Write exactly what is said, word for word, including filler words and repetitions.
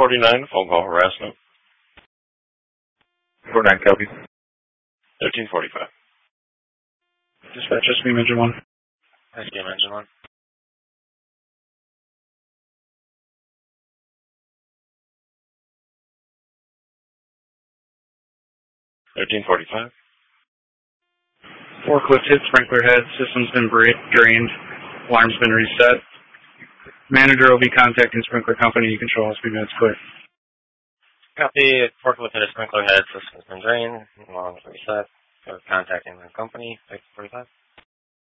forty-nine, phone call harassment. four nine copy. thirteen forty-five. Dispatch, S B M Engine one. S B M Engine one. thirteen forty-five. Forklift hit sprinkler head. System's been bra- drained. Alarm's been reset. Manager will be contacting sprinkler company. You control S B minutes clear. Copy. Forklift hit a sprinkler head. System's been drained. Alarm's reset. So contacting the company. thirteen forty-five.